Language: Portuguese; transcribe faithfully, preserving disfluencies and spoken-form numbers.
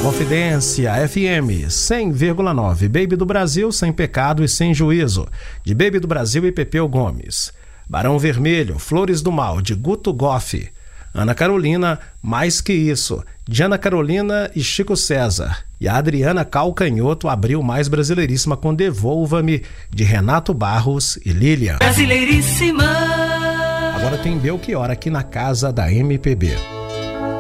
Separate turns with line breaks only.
Confidência F M cem vírgula nove, Baby do Brasil, Sem Pecado e Sem Juízo, de Baby do Brasil e Pepeu Gomes. Barão Vermelho, Flores do Mal, de Guto Goff. Ana Carolina, Mais Que Isso, de Ana Carolina e Chico César. E a Adriana Calcanhoto abriu mais Brasileiríssima com Devolva-me, de Renato Barros e Lilian.
Brasileiríssima.
Agora tem Belchior aqui na Casa da M P B.